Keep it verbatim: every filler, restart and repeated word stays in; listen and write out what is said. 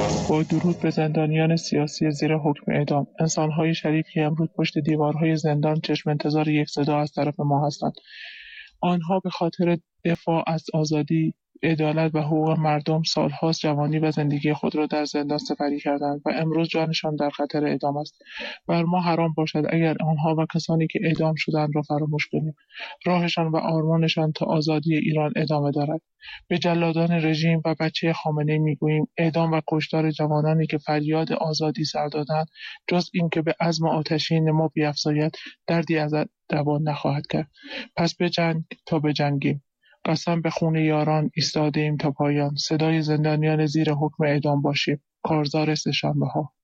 با درود به زندانیان سیاسی زیر حکم اعدام، انسان‌های شریف که امروز پشت دیوارهای زندان چشم انتظار یک صدا از طرف ما هستند. آنها به خاطر دفاع از آزادی، عدالت و حقوق مردم سال‌هاست جوانی و زندگی خود را در زندان سپری کردند و امروز جانشان در خطر اعدام است. بر ما حرام باشد اگر آنها و کسانی که اعدام شدند را فراموش کنیم. راهشان و آرمانشان تا آزادی ایران ادامه دارد. به جلادان رژیم و بچه خامنه‌ای میگوییم اعدام و کشتار جوانانی که فریاد آزادی سر دادند جز اینکه به عزم آتشین ما بیفزاید دردی از دوا نخواهد کرد. پس بجنگ تا بجنگیم. قسم به خون یاران ایستاده‌ایم تا پایان. صدای زندانیان زیر حکم اعدام باشیم. کارزار سه‌شنبه‌ها.